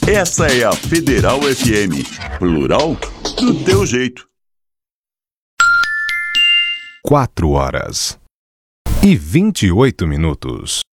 Essa é a Federal FM, plural do teu jeito. 4h28.